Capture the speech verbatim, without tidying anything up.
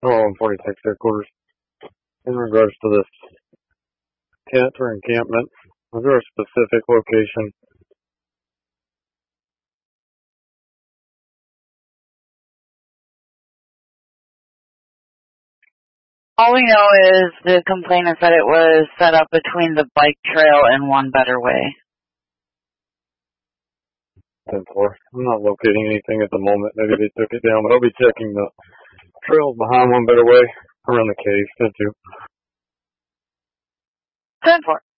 Oh, and forty-six headquarters. In regards to this tent or encampment, is there a specific location? All we know is the complainant said it was set up between the bike trail and One Better Way. ten four. I'm not locating anything at the moment. Maybe they took it down, but I'll be checking the trails behind One Better Way around the cave. ten two. ten four.